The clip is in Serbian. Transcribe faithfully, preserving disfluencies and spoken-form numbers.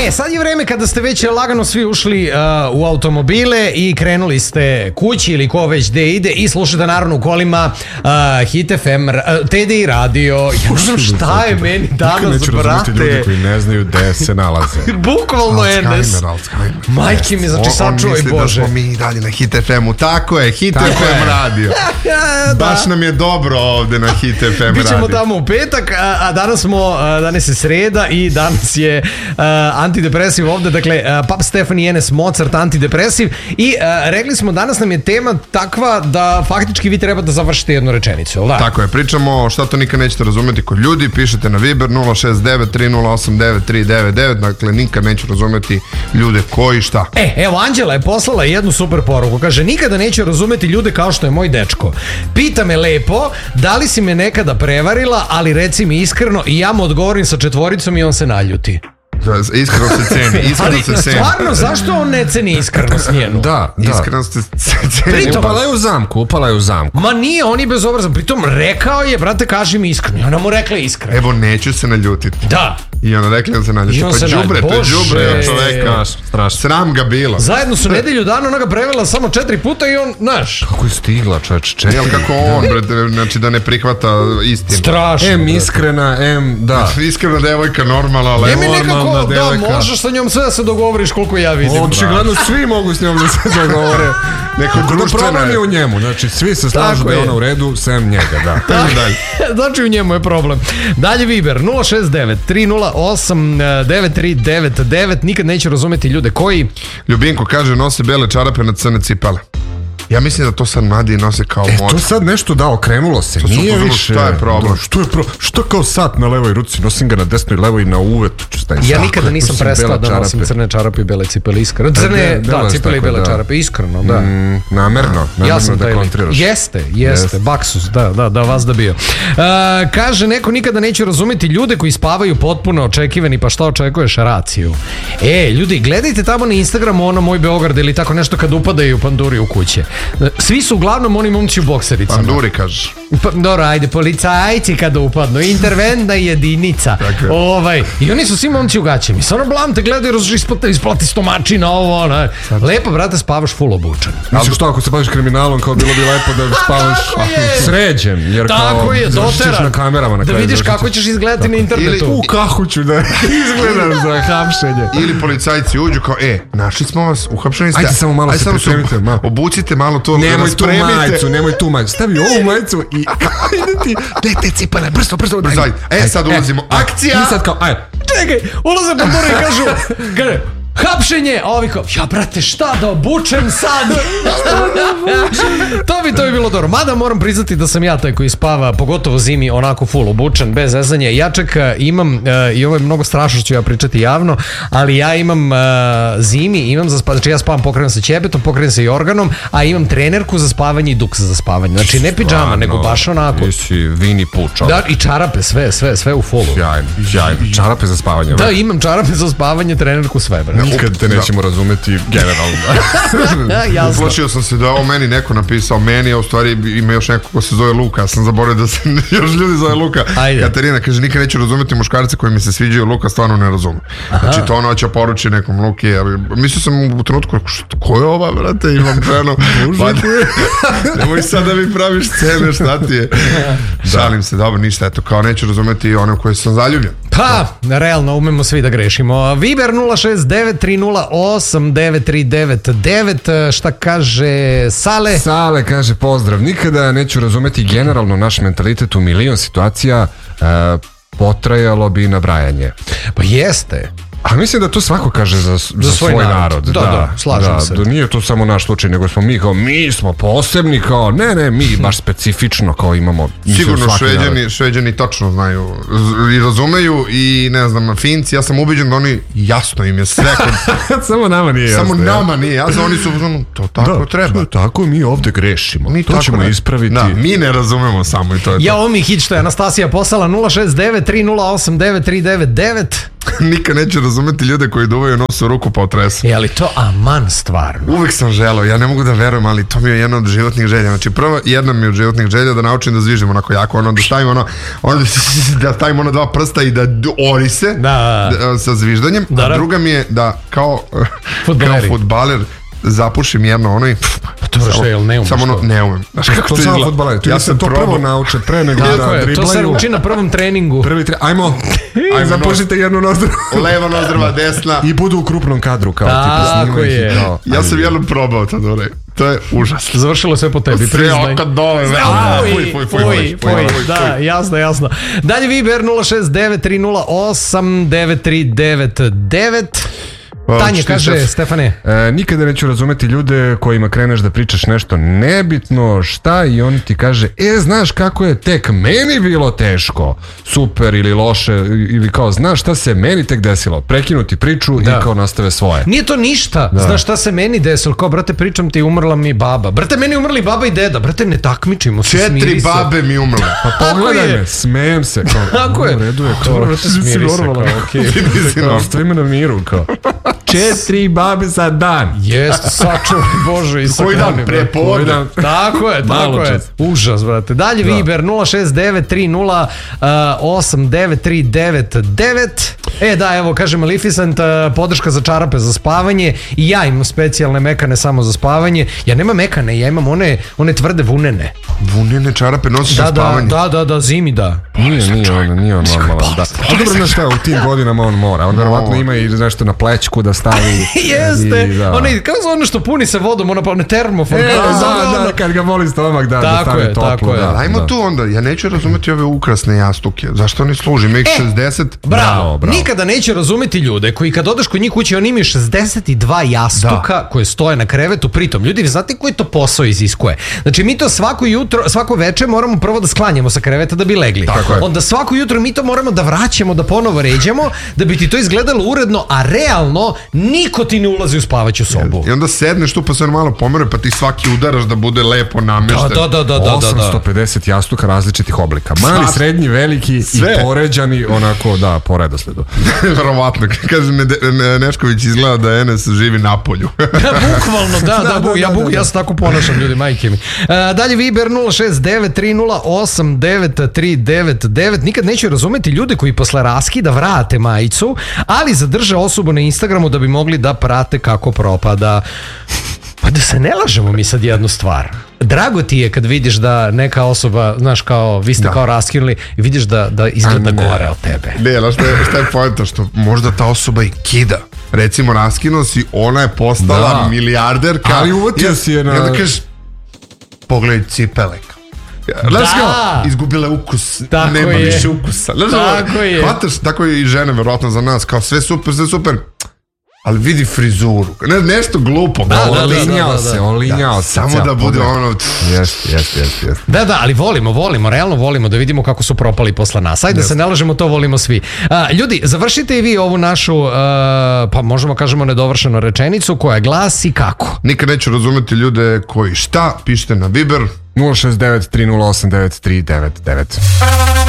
E, sad je vreme kada ste već lagano svi ušli uh, u automobile i krenuli ste kući ili ko već gde ide i slušate naravno u kolima uh, Hit F M, uh, T D I radio. Ja ne znam šta je meni danas, brate. Ljudi koji ne znaju gde se nalaze. Bukvalno je nes. Majke mi, znači sačuvaj Bože. On misli da smo mi dalje na Hit F M-u. Tako je, Hit F M radio. Baš nam je dobro ovde na Hit F M radio. Bićemo tamo u petak, a, a danas smo, a, danas je sreda i danas je a, antidepresiv ovde, dakle Pap Stefan i Enes Mozart antidepresiv i a, rekli smo danas nam je tema takva da faktički vi treba da završite jednu rečenicu, da? Tako je, pričamo šta to nikad nećete razumeti kod ljudi, pišete na Viber nula šest devet tri nula osam devet tri devet devet, dakle nikad neću razumeti ljude koji šta. E, evo Anđela je poslala jednu super poruku, kaže nikada neću razumeti ljude kao što je moj dečko. Pita me lepo, da li si me nekada prevarila, ali reci mi iskreno i ja mu odgovorim sa četvoricom i on se naljuti. Iskreno se ceni, iskreno se ceni. Stvarno, zašto on ne ceni iskrenost njenu? Da, da. Iskreno se ceni. Pritom, upala je u zamku, upala je u zamku. Ma nije, on je bezobrazan. Pritom rekao je, brate, kaži mi iskreno. I ona mu rekla iskreno. Evo, neću se naljutiti. Da. I ona rekla da se naljuti. Pa džubre, to je džubre čoveka. Strašno. Sram ga bilo. Zajedno su nedelju dana, ona ga prevela samo četiri puta i on, znaš. Kako je stigla, čovječ, četiri. Jel kako on, brate, znači da ne prihvata istinu. Strašno. Em iskrena, em, da. Iskrena devojka, normalna, ali normalna devojka. Da, možeš sa njom sve da se dogovoriš koliko ja vidim. Očigledno svi mogu s njom da se dogovore. Neko društveno je u njemu, znači svi se slažu da je ona u redu, sem njega, da. Znači u njemu je problem. Dalje Viber nula šest devet tri nula osam devet tri devet devet. Nikad neću razumeti ljude koji... Ljubinko kaže nose bele čarape na crne cipele. Ja mislim da to sad mladi nose kao e, mod. To sad nešto da okrenulo se. To nije više. Šta je problem? Da, što je pro... Što kao sat na levoj ruci, nosim ga na desnoj, levoj na uvetu. Ja nikada nisam prestao da nosim crne čarape i bele cipele, iskreno. Crne, da, da cipele i bele da. čarape, iskreno, da. Mm, namerno, namerno ja sam da kontriraš. Jeste, jeste, yes. Baksus, da, da, da, vas da bio. Uh, kaže, neko nikada neće razumeti ljude koji spavaju potpuno očekivani, pa šta očekuješ raciju? E, ljudi, gledajte tamo na Instagramu ono Moj Beograd ili tako nešto kad upadaju panduri u kuće. Svi su uglavnom oni momci u boksericama. Panduri kažeš. Pa, dobro, ajde, policajci kada upadnu, interventna jedinica. Ovaj, i oni su svi momci u gaćama. I sad ono blam te gledaju, isplati, isplati stomačina, ovo, ono. Lepo, brate, spavaš full obučan. Misliš što, ako se baviš kriminalom, kao bilo bi lepo da spavaš sređem, jer tako kao je, doteran, na kamerama na da vidiš kako ćeš izgledati tako na internetu. Ili, u, kako ću da izgledam za hapšenje. Ili policajci uđu kao, e, našli smo vas, uhapšeni ste. Ajde samo malo se pripremite, malo. Obucite malo to. Nemoj tu majicu, nemoj tu majicu. Stavi ovu majicu i ide ti, daj te cipele, brzo, brzo. Brzo, ajde. E, sad ulazimo. Akcija! I sad kao, ajde. Čekaj, ulaze po dore i kažu, kaže, hapšenje, a ovi kao, ja brate, šta da obučem sad? to bi to bi bilo dobro. Mada moram priznati da sam ja taj koji spava, pogotovo zimi, onako full obučen, bez zezanja. Ja čak imam, uh, i ovo je mnogo strašno što ću ja pričati javno, ali ja imam uh, zimi, imam za spavanje, znači ja spavam pokrenem sa ćebetom, pokrenem sa jorganom, a imam trenerku za spavanje i duks za spavanje. Znači ne pidžama, nego baš onako. Ti si Vini Puča. Da, i čarape, sve, sve, sve u fullu. Sjajno, sjajno. Čarape za spavanje. Da, imam čarape za spavanje, trenerku, sve, bre. Nikad te nećemo razumeti generalno. Uplašio sam se da ovo meni neko napisao, meni, a u stvari ima još neko ko se zove Luka, ja sam zaboravio da se još ljudi zove Luka. Ajde. Katarina kaže, nikad neću razumeti muškarce koji mi se sviđaju, Luka stvarno ne razume. Znači to ono će poruči nekom Luki, mislio sam u trenutku, ko je ova, brate, imam ženu. Nemoj sad da mi praviš scene, šta ti je? Šalim se, dobro, ništa, eto, kao neću razumeti one u koje sam zaljubljen. Pa, realno, umemo svi da grešimo. Viber nula šest devet tri nula osam devet tri devet devet. Šta kaže Sale? Sale kaže, pozdrav, nikada neću razumeti generalno naš mentalitet u milion situacija, e, potrajalo bi nabrajanje. Pa jeste. A mislim da to svako kaže za, za, za svoj, svoj narod. narod. Da, da, da, slažem da, se. Da nije to samo naš slučaj, nego smo mi kao, mi smo posebni, kao, ne, ne, mi baš specifično kao imamo. Sigurno šveđani, šveđani točno znaju i razumeju i ne znam, Finci, ja sam ubeđen da oni jasno im je sve. Kod... samo nama nije jasno. Samo nama nije jasno, oni su ono, to tako da, treba. To tako, mi ovde grešimo. Mi to ćemo ne... ispraviti. Da, mi ne razumemo samo i to je to. Ja, ovo mi hit što je Anastasija poslala nula šest devet tri nula osam devet tri devet devet. nikad neću razumeti ljude koji duvaju nos u ruku pa otresu. Je, ali to aman stvarno. Uvek sam želeo, ja ne mogu da verujem, ali to mi je jedna od životnih želja. Znači prva, jedna mi je od životnih želja da naučim da zvižem onako jako, ono da stavim ono, ono da stavim ono dva prsta i da ori se da. Da, sa zviždanjem. Da, a da. druga mi je da kao, Fudbaleri. kao fudbaler zapušim jedno ono i to što je, jel ne umeš samo ono, to? ne umem. Znaš kako To to samo izgleda? fudbaleri. Ti Ja ja sam to prvo probao. nauče, pre nego Tako da je, to se driblaju. uči na prvom treningu. Prvi tre... Ajmo, ajmo zapušite jednu nozdru. Leva nozdrva, desna. I budu u krupnom kadru kao Tako tipa snima ih je. i kao. Ja sam jednom probao to da uradim. To je užasno. Završilo sve po tebi, Sve priznaj. oko dole. A, Fuj, fuj, fuj, fuj, fuj, fuj, fuj, fuj, da, fuj. jasno, jasno. Dalje Viber nula šest devet tri nula osam devet tri devet devet. Tanja Čiti kaže, Stef. Stefane. E, nikada neću razumeti ljude kojima kreneš da pričaš nešto nebitno, šta, i on ti kaže, e, znaš kako je tek meni bilo teško, super ili loše, ili kao, znaš šta se meni tek desilo, prekinuti priču Da. i kao nastave svoje. Nije to ništa. Znaš šta se meni desilo? Kao, brate, pričam ti, umrla mi baba. Brate, meni umrli baba i deda. Brate, ne takmičimo se, smiri Četiri se. babe mi umrle. Pa pogledaj je. me, smejem se, kao, Tako je. u redu je, Dobro, kao, brate, smiri se, kao, okej. kao, što ima na miru, kao, četiri babe za dan. Jest, sačuvaj Bože i Koji dan? sakloni, Pre brate. podne. Tako je, tako Malo je. čas. Užas, brate. Dalje Viber nula šest devet tri nula osam devet tri devet devet. E da, evo, kaže Maleficent, uh, podrška za čarape za spavanje. I ja imam specijalne mekane samo za spavanje. Ja nemam mekane, ja imam one, one tvrde vunene. Vunene čarape nosiš Da, na da, spavanje. da, da, da, zimi da. Nije, nije on, nije on normalan, da. A dobro, znaš šta, u tim godinama on mora. On verovatno ima i nešto na plećku da stavi. Jeste, i, da. onaj, kao za ono što puni se vodom, ono pa ne termofor. E, kao za da, ono- da, kad ga boli stomak, da, da Tako stavi je, toplo, tako je. da. Ajmo da. tu onda, ja neću razumeti ove ukrasne jastuke. Zašto oni služi? Ima ih šezdeset. Bravo, Bravo, bravo. nikada neće razumeti ljude koji kad odeš kod njih kući, oni imaju šezdeset dva jastuka koje stoje na krevetu. Pritom, ljudi, vi znate koji to posao iziskuje? Znači, mi to svako jutro, svako večer moramo prvo da sklanjamo sa kreveta da bi legli. Tako je. Onda svako jutro mi to moramo da vraćamo, da ponovo ređamo, da bi ti to izgledalo uredno, a realno niko ti ne ulazi u spavaću sobu. I onda sedneš tu pa se malo pomere pa ti svaki udaraš da bude lepo namješten. Da, da, da, da, da, da. osamsto pedeset jastuka različitih oblika. Mali, Sva- srednji, veliki Sve. i poređani, onako, da, po redosledu. Verovatno. Kaže ne, ne, Nešković izgleda da Enes živi na polju. Bukvalno, da, da, Da, bu, da, ja, da, bu, da, ja da. se tako ponašam, ljudi, majke mi. Uh, dalje Viber nula šest devet tri nula osam devet tri devet devet. Nikad neću razumeti ljude koji posle raskida vrate majicu, ali zadrže osobu na Instagramu da bi mogli da prate kako propada. Pa da se ne lažemo mi sad jednu stvar. Drago ti je kad vidiš da neka osoba, znaš, kao, vi ste Da. kao raskinuli i vidiš da, da izgleda A ne. gore od tebe. Ne, ali šta je, šta je poenta? Što možda ta osoba i kida. Recimo, raskinuo si, ona je postala Da. milijarderka. Ali uvatio I- si je na- I onda kažeš, pogledaj cipele. Znaš Da. kao, izgubila ukus, Tako nema je. više ukusa. Znaš, Tako je. Hvataš, tako je i žene, verovatno za nas, kao sve super, sve super, ali vidi frizuru. Ne, nešto glupo. Da, kao, da, da, Olinjao da, se, da. olinjao se. Samo cijel da bude pogled. ono... Jest, jest, jest, jest. Da, da, ali volimo, volimo, realno volimo da vidimo kako su propali posle nas. Ajde da se ne lažemo, to volimo svi. A, ljudi, završite i vi ovu našu, a, pa možemo kažemo nedovršenu rečenicu koja glasi kako? Nikad neću razumeti ljude koji šta, pišite na Viber. nula šest devet tri nula osam devet tri devet devet.